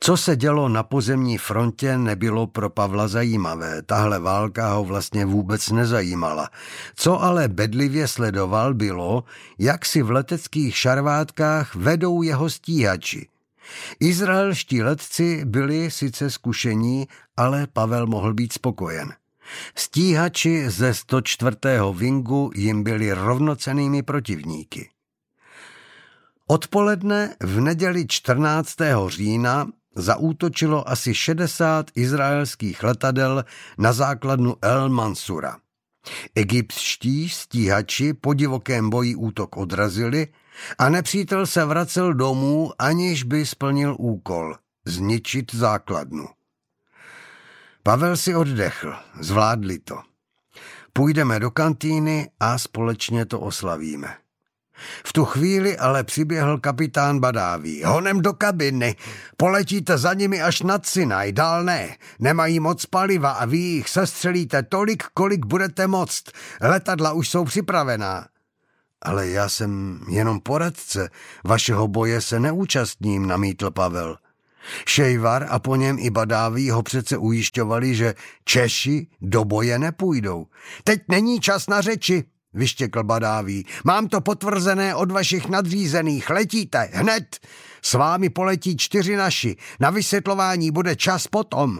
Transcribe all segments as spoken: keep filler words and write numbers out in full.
Co se dělo na pozemní frontě, nebylo pro Pavla zajímavé. Tahle válka ho vlastně vůbec nezajímala. Co ale bedlivě sledoval, bylo, jak si v leteckých šarvátkách vedou jeho stíhači. Izraelští letci byli sice zkušení, ale Pavel mohl být spokojen. Stíhači ze sto čtvrtého Wingu jim byli rovnocennými protivníky. Odpoledne v neděli čtrnáctého října zaútočilo asi šedesát izraelských letadel na základnu El Mansura. Egyptští stíhači po divokém boji útok odrazili a nepřítel se vracel domů, aniž by splnil úkol – zničit základnu. Pavel si oddechl, zvládli to. Půjdeme do kantýny a společně to oslavíme. V tu chvíli ale přiběhl kapitán Badáví. Honem do kabiny, poletíte za nimi až nad Sinaj, dál ne. Nemají moc paliva a vy jich sestřelíte tolik, kolik budete moct. Letadla už jsou připravená. Ale já jsem jenom poradce, vašeho boje se neúčastním, namítl Pavel. Šejvar a po něm i Badáví ho přece ujišťovali, že Češi do boje nepůjdou. Teď není čas na řeči, vyštěkl Badáví. Mám to potvrzené od vašich nadřízených. Letíte, hned. S vámi poletí čtyři naši. Na vysvětlování bude čas potom.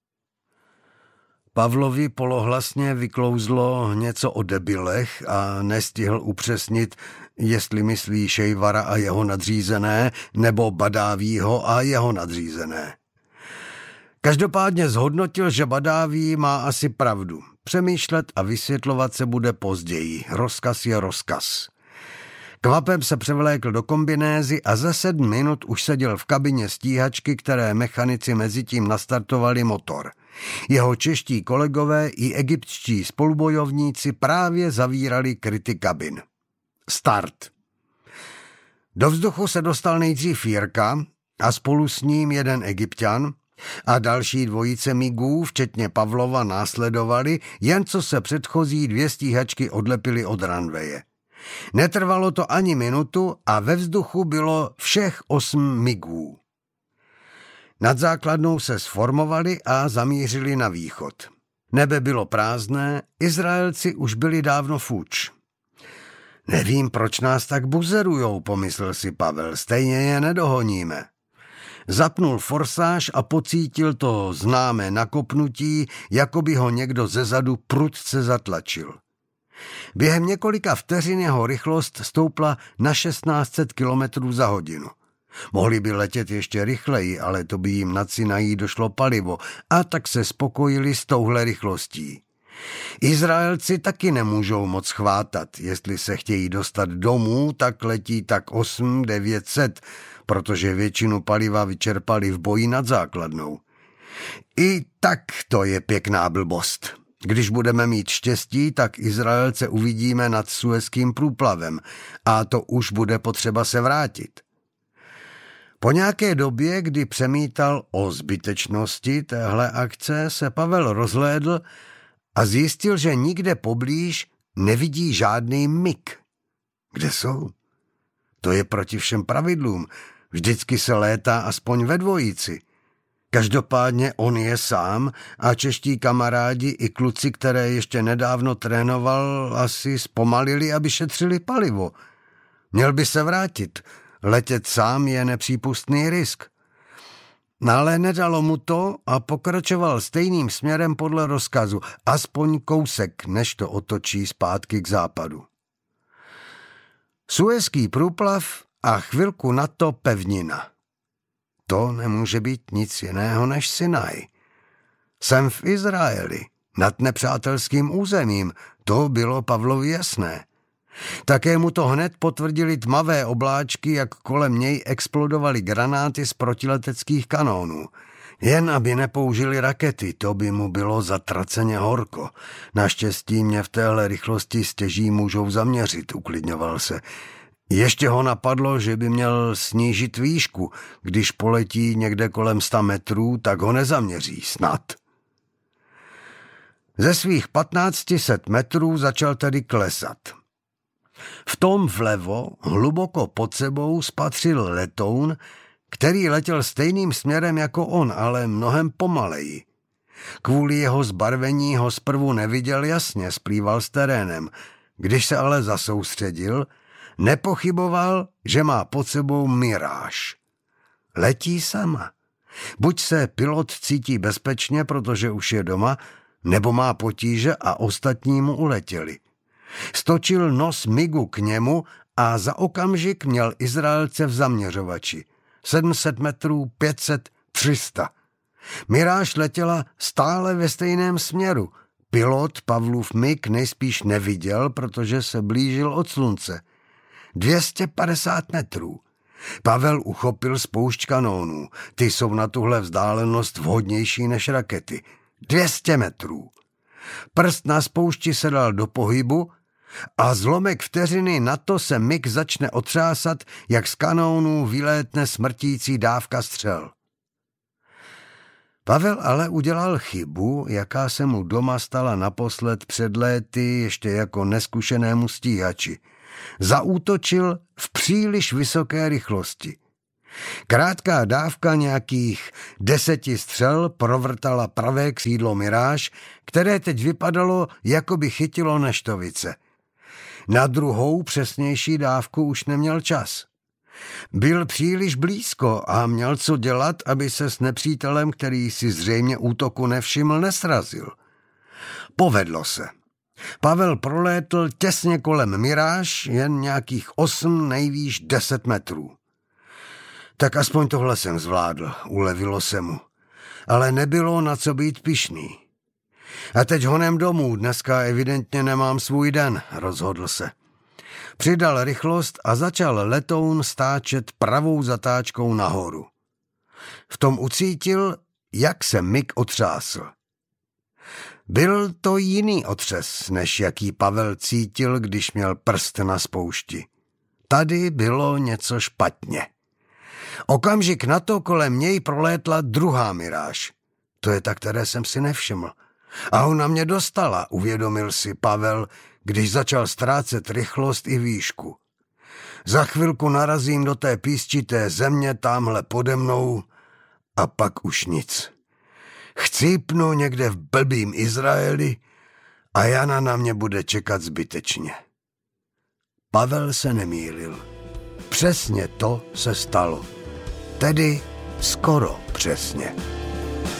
Pavlovi polohlasně vyklouzlo něco o debilech a nestihl upřesnit, jestli myslí Šejvara a jeho nadřízené, nebo Badávího a jeho nadřízené. Každopádně zhodnotil, že Badáví má asi pravdu. Přemýšlet a vysvětlovat se bude později. Rozkaz je rozkaz. Kvapem se převlékl do kombinézy a za sedm minut už seděl v kabině stíhačky, které mechanici mezitím nastartovali motor. Jeho čeští kolegové i egyptští spolubojovníci právě zavírali kryty kabin. Start. Do vzduchu se dostal nejdřív Jirka a spolu s ním jeden Egypťan a další dvojice migů, včetně Pavlova, následovali, jen co se předchozí dvě stíhačky odlepily od ranveje. Netrvalo to ani minutu a ve vzduchu bylo všech osm migů. Nad základnou se sformovali a zamířili na východ. Nebe bylo prázdné, Izraelci už byli dávno fuč. Nevím, proč nás tak buzerujou, pomyslel si Pavel, stejně je nedohoníme. Zapnul forsáž a pocítil to známé nakopnutí, jako by ho někdo zezadu prudce zatlačil. Během několika vteřin jeho rychlost stoupla na šestnáct set kilometrů za hodinu. Mohli by letět ještě rychleji, ale to by jim nad Sinají došlo palivo a tak se spokojili s touhle rychlostí. Izraelci taky nemůžou moc chvátat, jestli se chtějí dostat domů, tak letí tak osm devět set, protože většinu paliva vyčerpali v boji nad základnou. I tak to je pěkná blbost. Když budeme mít štěstí, tak Izraelce uvidíme nad Suezským průplavem a to už bude potřeba se vrátit. Po nějaké době, kdy přemítal o zbytečnosti téhle akce, se Pavel rozhlédl a zjistil, že nikde poblíž nevidí žádný mig. Kde jsou? To je proti všem pravidlům. Vždycky se létá aspoň ve dvojici. Každopádně on je sám a čeští kamarádi i kluci, které ještě nedávno trénoval, asi zpomalili, aby šetřili palivo. Měl by se vrátit. Letět sám je nepřípustný risk. Ale nedalo mu to a pokračoval stejným směrem podle rozkazu, aspoň kousek, než to otočí zpátky k západu. Suezský průplav a chvilku na to pevnina. To nemůže být nic jiného než Sinaj. Jsem v Izraeli, nad nepřátelským územím, to bylo Pavlovi jasné. Také mu to hned potvrdili tmavé obláčky, jak kolem něj explodovaly granáty z protileteckých kanónů. Jen aby nepoužili rakety, to by mu bylo zatraceně horko. Naštěstí mě v téhle rychlosti stěží můžou zaměřit, uklidňoval se. Ještě ho napadlo, že by měl snížit výšku. Když poletí někde kolem sta metrů, tak ho nezaměří, snad. Ze svých patnácti set metrů začal tedy klesat. V tom vlevo, hluboko pod sebou, spatřil letoun, který letěl stejným směrem jako on, ale mnohem pomaleji. Kvůli jeho zbarvení ho zprvu neviděl jasně, splýval s terénem. Když se ale zasoustředil, nepochyboval, že má pod sebou miráž. Letí sama. Buď se pilot cítí bezpečně, protože už je doma, nebo má potíže a ostatní mu uletěli. Stočil nos migu k němu a za okamžik měl Izraelce v zaměřovači. sedm set metrů, pět set, tři sta. Miráž letěla stále ve stejném směru. Pilot Pavlův mig nejspíš neviděl, protože se blížil od slunce. dvě stě padesát metrů. Pavel uchopil spoušť kanónů. Ty jsou na tuhle vzdálenost vhodnější než rakety. dvě stě metrů. Prst na spoušti se dal do pohybu a zlomek vteřiny na to se mig začne otřásat, jak z kanónů vylétne smrtící dávka střel. Pavel ale udělal chybu, jaká se mu doma stala naposled před léty ještě jako neskušenému stíhači. Zaútočil v příliš vysoké rychlosti. Krátká dávka nějakých deseti střel provrtala pravé křídlo Miráž, které teď vypadalo, jako by chytilo neštovice. Na druhou přesnější dávku už neměl čas. Byl příliš blízko a měl co dělat, aby se s nepřítelem, který si zřejmě útoku nevšiml, nesrazil. Povedlo se. Pavel prolétl těsně kolem Miráž, jen nějakých osm, nejvýš deset metrů. Tak aspoň tohle jsem zvládl, ulevilo se mu. Ale nebylo na co být pyšný. A teď honem domů, dneska evidentně nemám svůj den, rozhodl se. Přidal rychlost a začal letoun stáčet pravou zatáčkou nahoru. V tom ucítil, jak se mig otřásl. Byl to jiný otřes, než jaký Pavel cítil, když měl prst na spoušti. Tady bylo něco špatně. Okamžik na to kolem něj prolétla druhá Miráž. To je ta, které jsem si nevšiml. A ona mě dostala, uvědomil si Pavel, když začal ztrácet rychlost i výšku. Za chvilku narazím do té písčité země támhle pode mnou a pak už nic. Chcípnu někde v blbým Izraeli a Jana na mě bude čekat zbytečně. Pavel se nemýlil. Přesně to se stalo. Tedy skoro přesně.